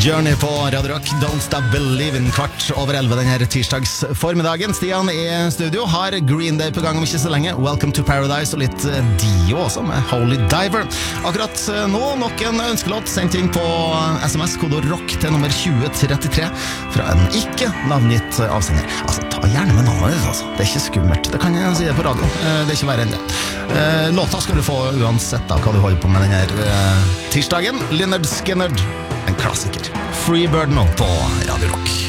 Journey på Radio Rock, Don't Stop Believin', 11:15 denne tirsdags formiddagen. Stian i studio har Green Day på gang om ikke så lenge. Welcome to Paradise og litt Dio også med Holy Diver. Akkurat nå nok en ønskelåt sendt inn på SMS, kodord rock til nummer 2033 fra en ikke navngitt avsender. Altså, ta gjerne med navnet ditt, altså. Det er ikke skummelt, det kan jeg si det på radio. Det er ikke verre enn det. Låta skal du få uansett av hva du holder på med denne tirsdagen. Lynyrd Skynyrd, en klassiker. Freebird nå på Radio Rock.